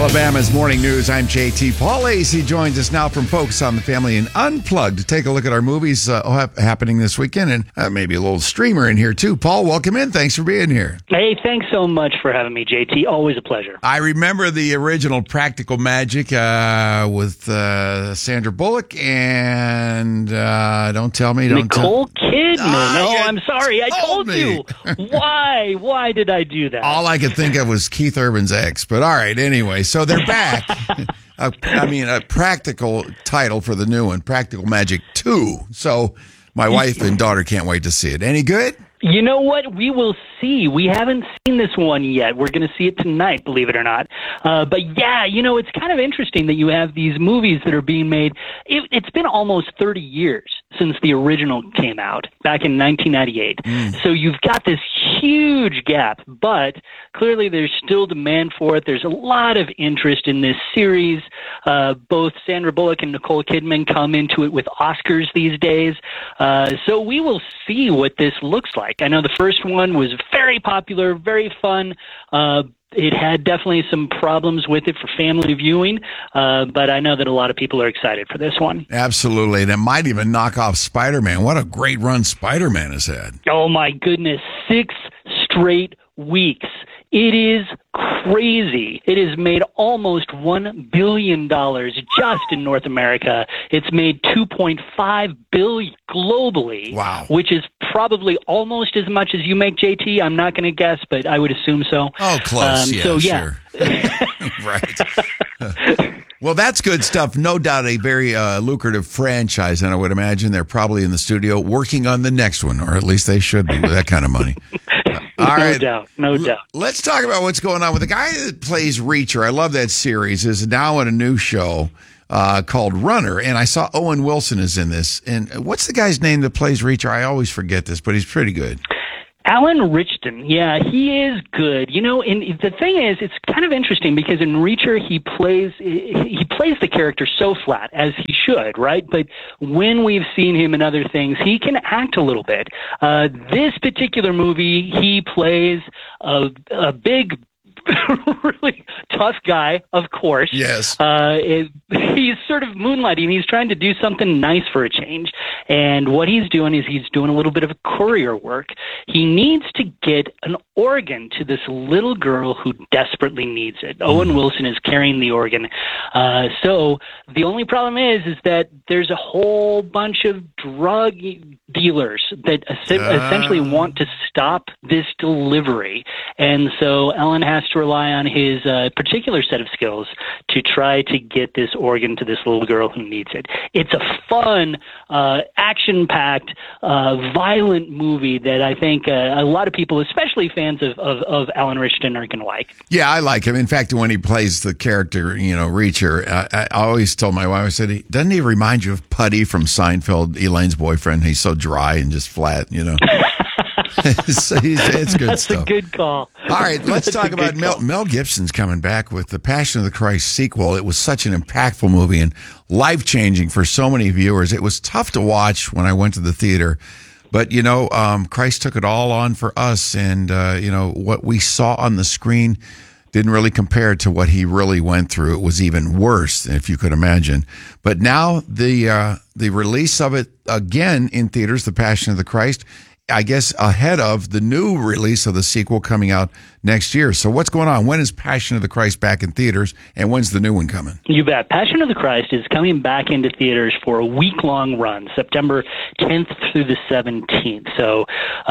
Alabama's Morning News. I'm JT. Paul Lacey joins us now from Focus on the Family and Unplugged to take a look at our movies happening this weekend, and maybe a little streamer in here too. Paul, welcome in. Thanks for being here. Hey, thanks so much for having me, JT. Always a pleasure. I remember the original Practical Magic with Sandra Bullock and don't tell me. Nicole Kidman. I'm sorry. I told you. Why? Why did I do that? All I could think of was Keith Urban's ex, but all right, anyway. So they're back. A practical title for the new one, Practical Magic 2. So my wife and daughter can't wait to see it. Any good? You know what? We will see. We haven't seen this one yet. We're going to see it tonight, believe it or not. But yeah, it's kind of interesting that you have these movies that are being made. It's been almost 30 years since the original came out back in 1998. So you've got this huge gap, but clearly there's still demand for it. There's a lot of interest in this series. Both Sandra Bullock and Nicole Kidman come into it with Oscars these days. So we will see what this looks like. I know the first one was very popular, very fun. It had definitely some problems with it for family viewing, but I know that a lot of people are excited for this one. Absolutely, and it might even knock off Spider-Man. What a great run Spider-Man has had. Oh, my goodness. 6 straight weeks. It is crazy. It has made almost $1 billion just in North America. It's made $2.5 billion globally, wow, which is probably almost as much as you make, JT. I'm not going to guess, but I would assume so. Oh, close. Yeah. Right. Well, that's good stuff. No doubt a very lucrative franchise, and I would imagine they're probably in the studio working on the next one, or at least they should be with that kind of money. No doubt. Let's talk about what's going on with the guy that plays Reacher. I love that series. Is now in a new show called Runner, and I saw Owen Wilson is in this. And what's the guy's name that plays Reacher? I always forget this, but he's pretty good. Alan Richardson, yeah, he is good. And the thing is, it's kind of interesting because in Reacher he plays the character so flat, as he should, right? But when we've seen him in other things, he can act a little bit. This particular movie, he plays a big, really tough guy, of course. Yes. He's sort of moonlighting. He's trying to do something nice for a change. And what he's doing is he's doing a little bit of courier work. He needs to get an organ to this little girl who desperately needs it. Owen Wilson is carrying the organ. So the only problem is that there's a whole bunch of drug dealers that essentially want to stop this delivery. And so Ellen has to rely on his particular set of skills to try to get this organ to this little girl who needs it. It's a fun, action-packed, violent movie that I think a lot of people, especially fans of Alan Richardson, are going to like. Yeah, I like him. In fact, when he plays the character, Reacher, I always told my wife, I said, doesn't he remind you of Putty from Seinfeld, Elaine's boyfriend? He's so dry and just flat, It's good That's stuff. That's a good call. All right, let's talk about Mel Gibson's coming back with the Passion of the Christ sequel. It was such an impactful movie and life-changing for so many viewers. It was tough to watch when I went to the theater. But, Christ took it all on for us. And, what we saw on the screen didn't really compare to what he really went through. It was even worse, if you could imagine. But now the release of it again in theaters, The Passion of the Christ, I guess ahead of the new release of the sequel coming out next year. So what's going on? When is Passion of the Christ back in theaters, and when's the new one coming? You bet. Passion of the Christ is coming back into theaters for a week-long run, September 10th through the 17th. So,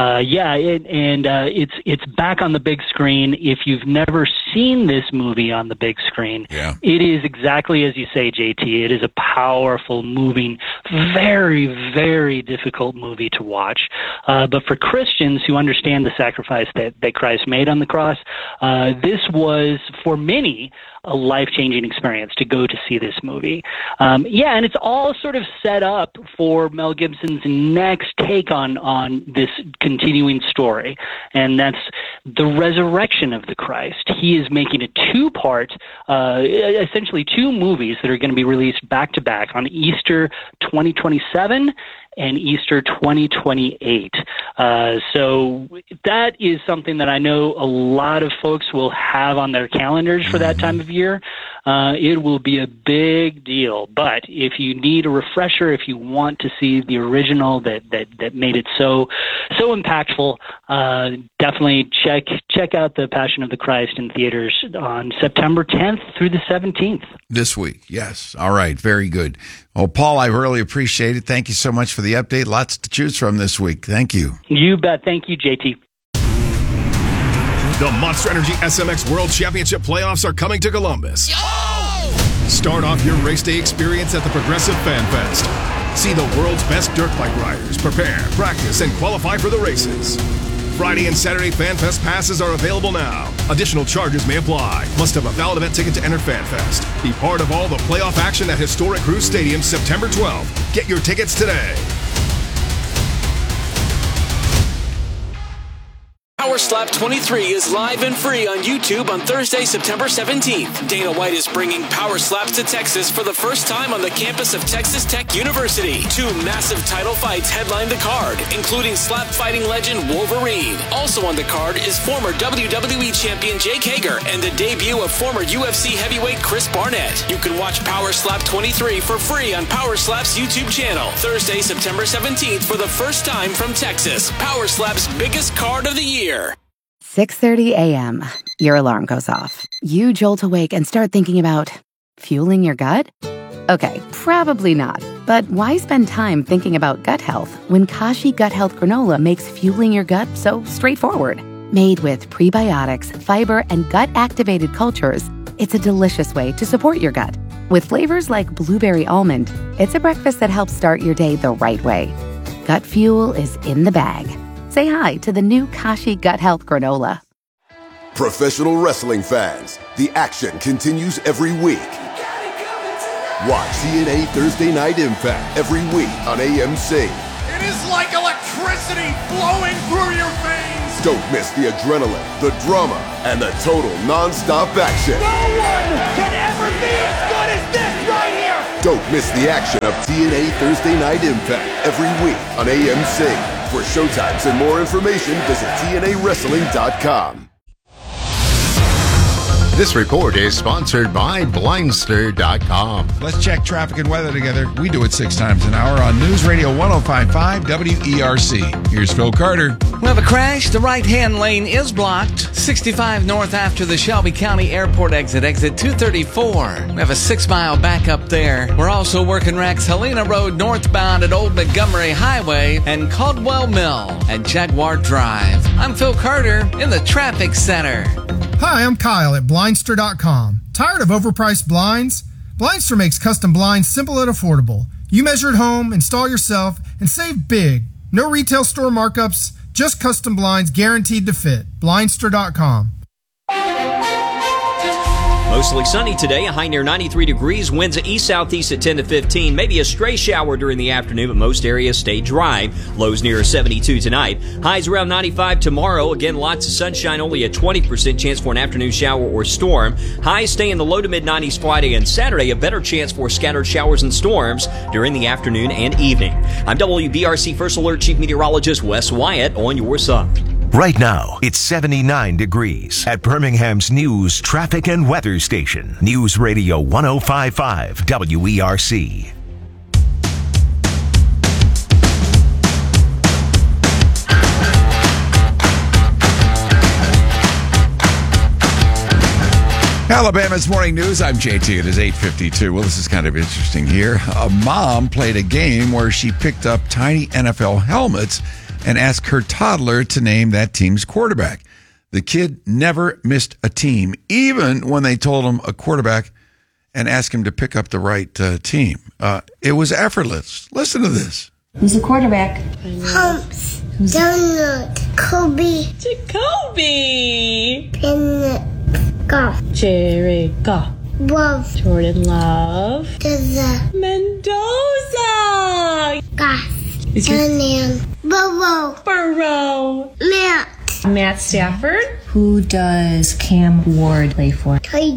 it's back on the big screen. If you've never seen this movie on the big screen, It is exactly as you say, JT. It is a powerful, moving, very, very difficult movie to watch. But for Christians who understand the sacrifice that Christ made on the cross, this was, for many, a life-changing experience to go to see this movie. And it's all sort of set up for Mel Gibson's next take on this continuing story, and that's the resurrection of the Christ. He is making a two-part, essentially two movies that are going to be released back-to-back on Easter 2027 and Easter 2028. So that is something that I know a lot of folks will have on their calendars for that time of year. it will be a big deal. But if you need a refresher, if you want to see the original that made it so impactful, definitely check out The Passion of the Christ in theaters on September 10th through the 17th. This week, yes. All right, very good. Well, Paul, I really appreciate it. Thank you so much for the update. Lots to choose from this week. Thank you. You bet. Thank you, JT. The Monster Energy SMX World Championship playoffs are coming to Columbus. Start off your race day experience at the Progressive Fan Fest. See the world's best dirt bike riders prepare, practice, and qualify for the races. Friday and Saturday Fan Fest passes are available now. Additional charges may apply. Must have a valid event ticket to enter Fan Fest. Be part of all the playoff action at Historic Cruise Stadium September 12th. Get your tickets today. Power Slap 23 is live and free on YouTube on Thursday, September 17th. Dana White is bringing Power Slaps to Texas for the first time on the campus of Texas Tech University. 2 massive title fights headline the card, including slap fighting legend Wolverine. Also on the card is former WWE champion Jake Hager and the debut of former UFC heavyweight Chris Barnett. You can watch Power Slap 23 for free on Power Slap's YouTube channel. Thursday, September 17th for the first time from Texas. Power Slap's biggest card of the year. 6:30 a.m. Your alarm goes off. You jolt awake and start thinking about fueling your gut? Okay, probably not. But why spend time thinking about gut health when Kashi Gut Health Granola makes fueling your gut so straightforward? Made with prebiotics, fiber, and gut-activated cultures, it's a delicious way to support your gut. With flavors like blueberry almond, it's a breakfast that helps start your day the right way. Gut fuel is in the bag. Say hi to the new Kashi Gut Health Granola. Professional wrestling fans, the action continues every week. Watch TNA Thursday Night Impact every week on AMC. It is like electricity flowing through your veins. Don't miss the adrenaline, the drama, and the total non-stop action. No one can ever be as good as this right here. Don't miss the action of TNA Thursday Night Impact every week on AMC. For showtimes and more information, visit TNAWrestling.com. This report is sponsored by Blindster.com. Let's check traffic and weather together. We do it 6 times an hour on News Radio 105.5 WERC. Here's Phil Carter. We have a crash. The right-hand lane is blocked. 65 north after the Shelby County Airport exit 234. We have a 6-mile backup there. We're also working Rex Helena Road northbound at Old Montgomery Highway and Caldwell Mill at Jaguar Drive. I'm Phil Carter in the Traffic Center. Hi, I'm Kyle at Blindster.com. Tired of overpriced blinds? Blindster makes custom blinds simple and affordable. You measure at home, install yourself, and save big. No retail store markups, just custom blinds guaranteed to fit. Blindster.com. Mostly sunny today, a high near 93 degrees, winds east-southeast at 10 to 15, maybe a stray shower during the afternoon, but most areas stay dry. Lows near 72 tonight. Highs around 95 tomorrow. Again, lots of sunshine, only a 20% chance for an afternoon shower or storm. Highs stay in the low to mid-90s Friday and Saturday, a better chance for scattered showers and storms during the afternoon and evening. I'm WBRC First Alert Chief Meteorologist Wes Wyatt on your side. Right now, it's 79 degrees at Birmingham's News, Traffic, and Weather Station. News Radio 105.5 WERC. Alabama's Morning News. I'm JT. It is 8:52. Well, this is kind of interesting here. A mom played a game where she picked up tiny NFL helmets and asked her toddler to name that team's quarterback. The kid never missed a team, even when they told him a quarterback and asked him to pick up the right team. It was effortless. Listen to this. Who's the quarterback? Humps. Donut. Kobe. Jacoby. Pennant. Goff. Jared Goff. Love. Jordan Love. Deza. Mendoza. Goff. Canan. Burrow. Matt Stafford. Who does Cam Ward play for?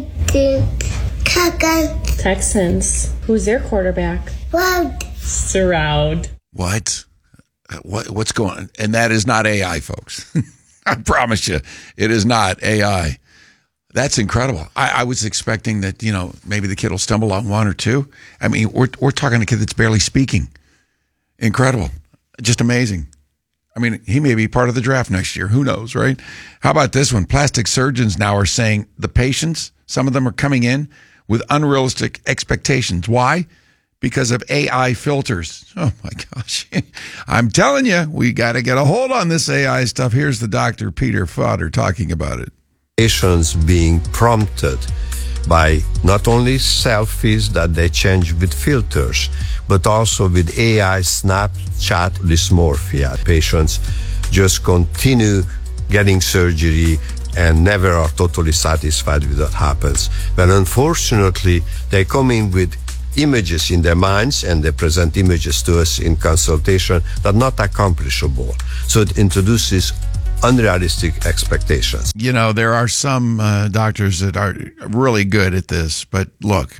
Texans. Who's their quarterback? Stroud. What? What's going on? And that is not AI, folks. I promise you, it is not AI. That's incredible. I was expecting that, maybe the kid will stumble on one or two. I mean, we're talking a kid that's barely speaking. Incredible. Just amazing. I mean, he may be part of the draft next year. Who knows, right? How about this one? Plastic surgeons now are saying the patients, some of them are coming in with unrealistic expectations. Why? Because of AI filters. Oh, my gosh. I'm telling you, we got to get a hold on this AI stuff. Here's the Dr. Peter Fodder talking about it. Patients being prompted by not only selfies that they change with filters, but also with AI Snapchat dysmorphia. Patients just continue getting surgery and never are totally satisfied with what happens. But unfortunately, they come in with images in their minds and they present images to us in consultation that are not accomplishable. So it introduces unrealistic expectations. There are some doctors that are really good at this, but look,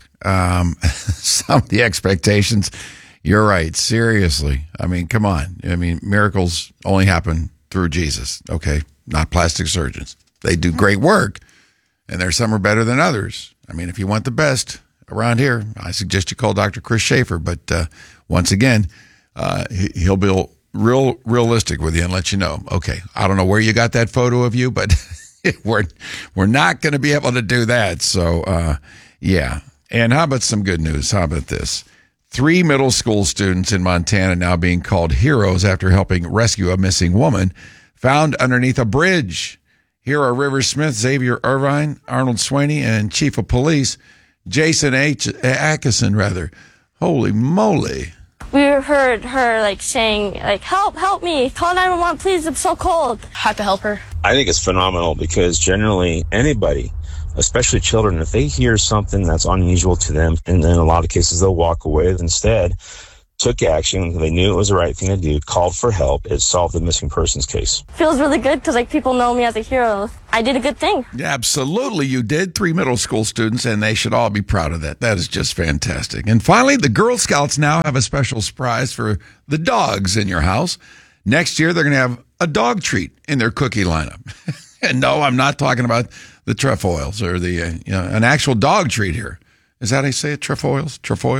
some of the expectations, you're right, seriously. I mean, come on. I mean, miracles only happen through Jesus, okay? Not plastic surgeons. They do great work, and there's some are better than others. I mean, if you want the best around here, I suggest you call Dr. Chris Schaefer, but once again, he'll be realistic with you and let you know, okay, I don't know where you got that photo of you, but we're not going to be able to do that. So, yeah. And how about some good news? How about this? 3 middle school students in Montana now being called heroes after helping rescue a missing woman found underneath a bridge. Here are River Smith, Xavier Irvine, Arnold Swaney, and Chief of Police Jason Atkinson. Holy moly. We heard her saying help me, call 911 please, I'm so cold. Had to help her. I think it's phenomenal because generally anybody, especially children, if they hear something that's unusual to them, and in a lot of cases they'll walk away, instead took action, they knew it was the right thing to do, called for help, it solved the missing persons case. Feels really good because people know me as a hero. I did a good thing. Yeah, absolutely you did. 3 middle school students, and they should all be proud of that. That is just fantastic. And finally, the Girl Scouts now have a special surprise for the dogs in your house. Next year, they're going to have a dog treat in their cookie lineup. And no, I'm not talking about the trefoils or the an actual dog treat here. Is that how you say it? Trefoils?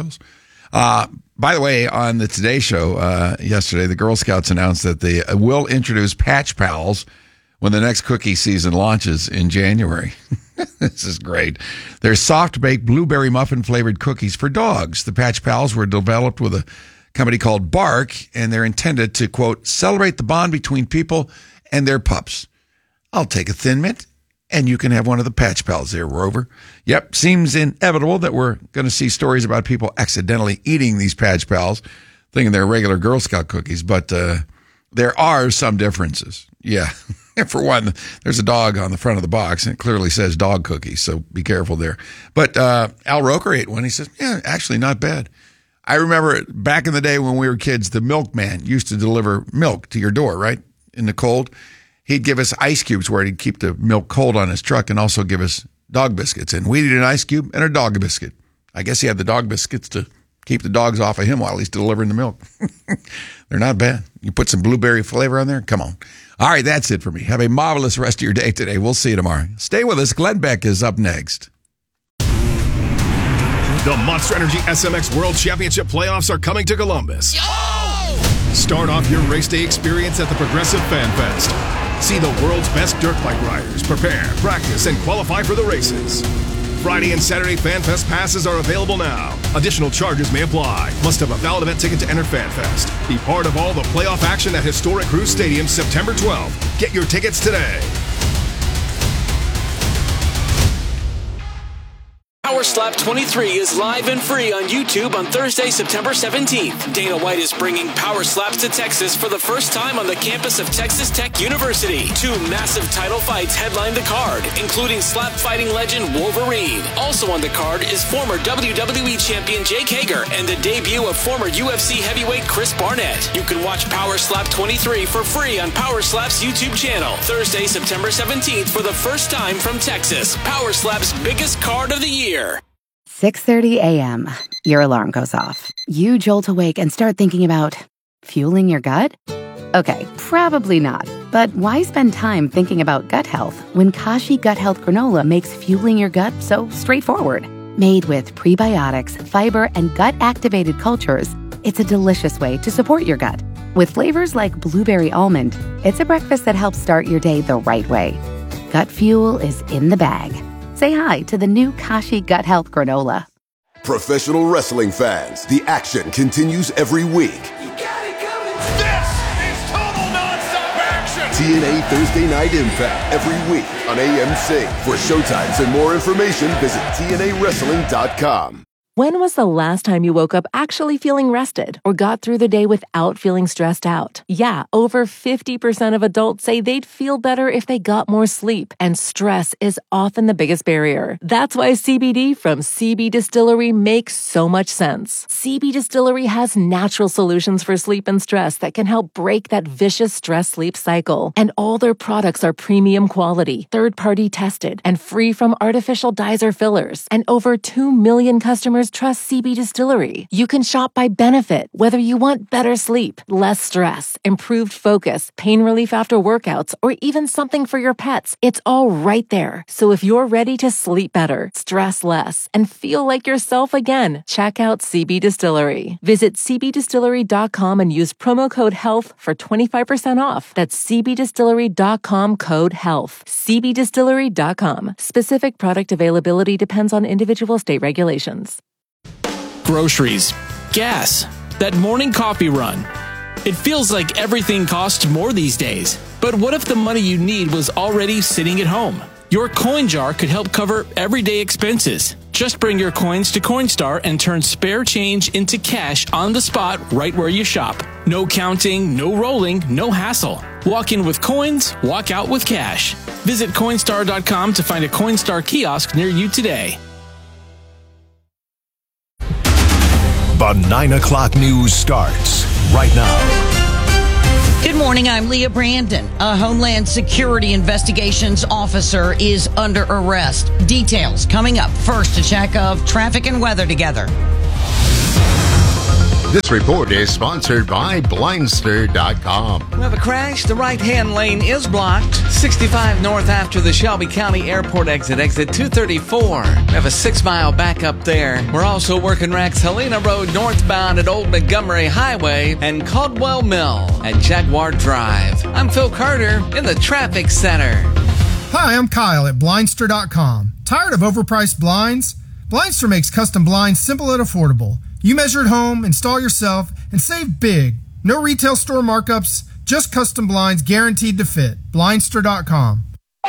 By the way, on the Today Show yesterday, the Girl Scouts announced that they will introduce Patch Pals when the next cookie season launches in January. This is great. They're soft-baked blueberry muffin-flavored cookies for dogs. The Patch Pals were developed with a company called Bark, and they're intended to, quote, celebrate the bond between people and their pups. I'll take a Thin Mint, and you can have one of the Patch Pals there, Rover. Yep, seems inevitable that we're going to see stories about people accidentally eating these Patch Pals, thinking they're regular Girl Scout cookies, but there are some differences. Yeah, for one, there's a dog on the front of the box, and it clearly says dog cookies, so be careful there. But Al Roker ate one. He says, yeah, actually not bad. I remember back in the day when we were kids, the milkman used to deliver milk to your door, right, in the cold. He'd give us ice cubes where he'd keep the milk cold on his truck and also give us dog biscuits. And we'd eat an ice cube and a dog biscuit. I guess he had the dog biscuits to keep the dogs off of him while he's delivering the milk. They're not bad. You put some blueberry flavor on there? Come on. All right, that's it for me. Have a marvelous rest of your day today. We'll see you tomorrow. Stay with us. Glenn Beck is up next. The Monster Energy SMX World Championship playoffs are coming to Columbus. Start off your race day experience at the Progressive Fan Fest. See the world's best dirt bike riders prepare, practice, and qualify for the races. Friday and Saturday Fan Fest passes are available now. Additional charges may apply. Must have a valid event ticket to enter Fan Fest. Be part of all the playoff action at historic Cruz Stadium September 12th. Get your tickets today. Power Slap 23 is live and free on YouTube on Thursday, September 17th. Dana White is bringing Power Slaps to Texas for the first time on the campus of Texas Tech University. 2 massive title fights headline the card, including slap fighting legend Wolverine. Also on the card is former WWE champion Jake Hager and the debut of former UFC heavyweight Chris Barnett. You can watch Power Slap 23 for free on Power Slap's YouTube channel. Thursday, September 17th for the first time from Texas. Power Slap's biggest card of the year. 6:30 a.m. Your alarm goes off. You jolt awake and start thinking about fueling your gut? Okay, probably not. But why spend time thinking about gut health when Kashi Gut Health Granola makes fueling your gut so straightforward? Made with prebiotics, fiber, and gut-activated cultures, it's a delicious way to support your gut. With flavors like blueberry almond, it's a breakfast that helps start your day the right way. Gut fuel is in the bag. Say hi to the new Kashi Gut Health Granola. Professional wrestling fans, the action continues every week. TNA Thursday Night Impact every week on AMC. For showtimes and more information, visit TNAWrestling.com. When was the last time you woke up actually feeling rested or got through the day without feeling stressed out? Yeah, over 50% of adults say they'd feel better if they got more sleep, and stress is often the biggest barrier. That's why CBD from CB Distillery makes so much sense. CB Distillery has natural solutions for sleep and stress that can help break that vicious stress-sleep cycle. And all their products are premium quality, third-party tested, and free from artificial dyes or fillers. And over 2 million customers trust CB Distillery. You can shop by benefit, whether you want better sleep, less stress, improved focus, pain relief after workouts, or even something for your pets. It's all right there. So if you're ready to sleep better, stress less, and feel like yourself again, check out CB Distillery. Visit cbdistillery.com and use promo code HEALTH for 25% off. That's cbdistillery.com code HEALTH. cbdistillery.com. Specific product availability depends on individual state regulations. Groceries, gas, that morning coffee run. It feels like everything costs more these days. But what if the money you need was already sitting at home? Your coin jar could help cover everyday expenses. Just bring your coins to Coinstar and turn spare change into cash on the spot right where you shop. No counting, no rolling, no hassle. Walk in with coins, walk out with cash. Visit Coinstar.com to find a Coinstar kiosk near you today. The 9 o'clock news starts right now. Good morning, I'm Leah Brandon. A Homeland Security Investigations officer is under arrest. Details coming up. First, a check of traffic and weather together. This report is sponsored by Blindster.com. We have a crash. The right-hand lane is blocked. 65 north after the Shelby County Airport exit 234. We have a 6-mile backup there. We're also working wrecks Helena Road northbound at Old Montgomery Highway and Caldwell Mill at Jaguar Drive. I'm Phil Carter in the traffic center. Hi, I'm Kyle at Blindster.com. Tired of overpriced blinds? Blindster makes custom blinds simple and affordable. You measure at home, install yourself, and save big. No retail store markups, just custom blinds guaranteed to fit. Blindster.com.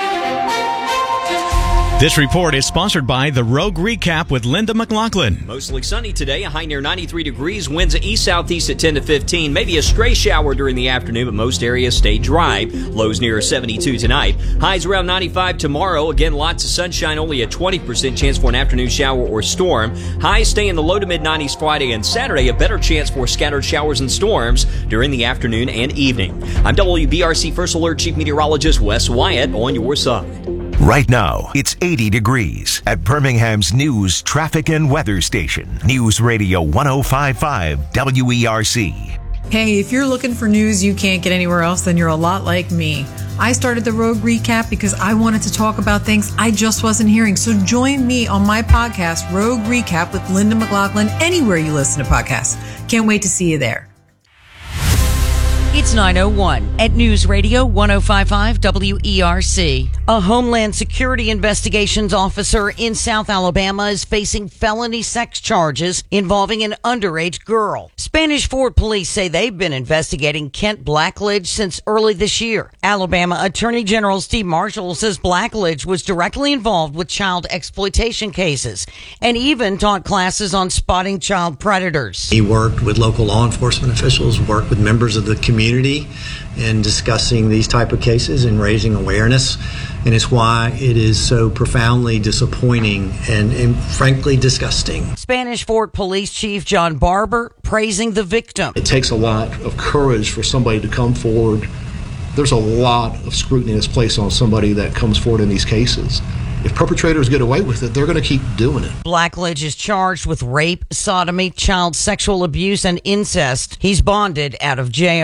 This report is sponsored by The Rogue Recap with Linda McLaughlin. Mostly sunny today, a high near 93 degrees, winds east-southeast at 10 to 15. Maybe a stray shower during the afternoon, but most areas stay dry. Lows near 72 tonight. Highs around 95 tomorrow. Again, lots of sunshine, only a 20% chance for an afternoon shower or storm. Highs stay in the low to mid-90s Friday and Saturday. A better chance for scattered showers and storms during the afternoon and evening. I'm WBRC First Alert Chief Meteorologist Wes Wyatt on your side. Right now, it's 80 degrees at Birmingham's news, traffic, and weather station. News Radio 105.5 WERC. Hey, if you're looking for news you can't get anywhere else, then you're a lot like me. I started the Rogue Recap because I wanted to talk about things I just wasn't hearing. So join me on my podcast, Rogue Recap with Linda McLaughlin, anywhere you listen to podcasts. Can't wait to see you there. It's 9:01 at News Radio 105.5 WERC. A Homeland Security Investigations officer in South Alabama is facing felony sex charges involving an underage girl. Spanish Fort police say they've been investigating Kent Blackledge since early this year. Alabama Attorney General Steve Marshall says Blackledge was directly involved with child exploitation cases and even taught classes on spotting child predators. He worked with local law enforcement officials, worked with members of the community in discussing these type of cases and raising awareness, and it's why it is so profoundly disappointing and frankly disgusting. Spanish Fort Police Chief John Barber praising the victim. It takes a lot of courage for somebody to come forward. There's a lot of scrutiny that's placed on somebody that comes forward in these cases. If perpetrators get away with it, they're going to keep doing it. Blackledge is charged with rape, sodomy, child sexual abuse, and incest. He's bonded out of jail.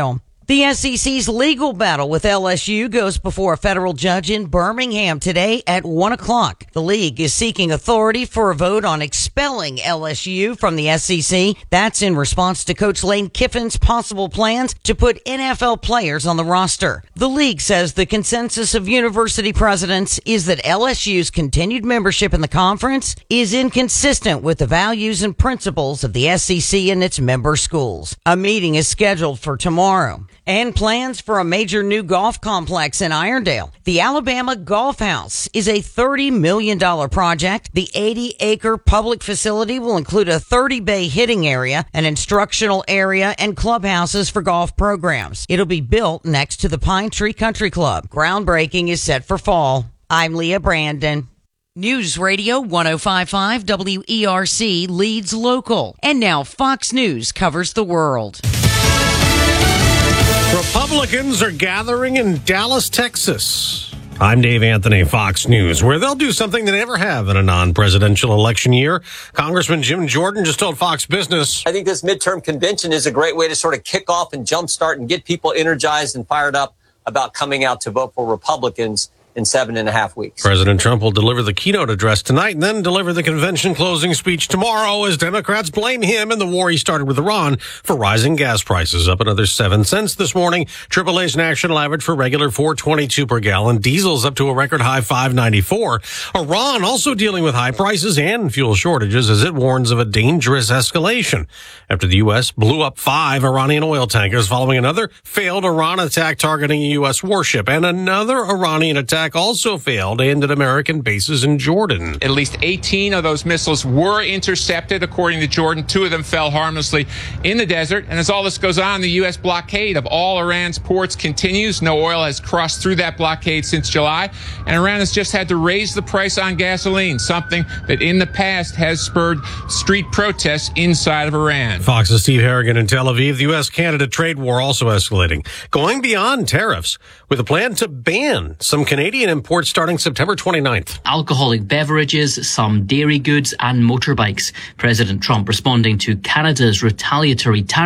The SEC's legal battle with LSU goes before a federal judge in Birmingham today at 1 o'clock. The league is seeking authority for a vote on expelling LSU from the SEC. That's in response to Coach Lane Kiffin's possible plans to put NFL players on the roster. The league says the consensus of university presidents is that LSU's continued membership in the conference is inconsistent with the values and principles of the SEC and its member schools. A meeting is scheduled for tomorrow. And plans for a major new golf complex in Irondale. The Alabama Golf House is a $30 million project. The 80-acre public facility will include a 30-bay hitting area, an instructional area, and clubhouses for golf programs. It'll be built next to the Pine Tree Country Club. Groundbreaking is set for fall. I'm Leah Brandon. News Radio 105.5 WERC leads local. And now Fox News covers the world. Republicans are gathering in Dallas, Texas. I'm Dave Anthony, Fox News, where they'll do something they never have in a non-presidential election year. Congressman Jim Jordan just told Fox Business. I think this midterm convention is a great way to sort of kick off and jumpstart and get people energized and fired up about coming out to vote for Republicans in 7.5 weeks. President Trump will deliver the keynote address tonight and then deliver the convention closing speech tomorrow as Democrats blame him and the war he started with Iran for rising gas prices, up another 7 cents this morning. AAA's national average for regular $4.22 per gallon. Diesel's up to a record high $5.94. Iran also dealing with high prices and fuel shortages as it warns of a dangerous escalation after the U.S. blew up 5 Iranian oil tankers following another failed Iran attack targeting a U.S. warship, and another Iranian attack also failed and at American bases in Jordan. At least 18 of those missiles were intercepted, according to Jordan. 2 of them fell harmlessly in the desert. And as all this goes on, the U.S. blockade of all Iran's ports continues. No oil has crossed through that blockade since July. And Iran has just had to raise the price on gasoline, something that in the past has spurred street protests inside of Iran. Fox's Steve Harrigan in Tel Aviv. The U.S.-Canada trade war also escalating, going beyond tariffs with a plan to ban some Canadian imports starting September 29th. Alcoholic beverages, some dairy goods and motorbikes. President Trump responding to Canada's retaliatory tariff